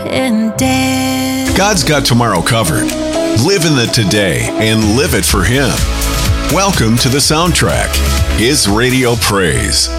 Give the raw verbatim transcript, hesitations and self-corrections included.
and dance. God's got tomorrow covered. Live in the today and live it for Him. Welcome to The Soundtrack, His radio praise.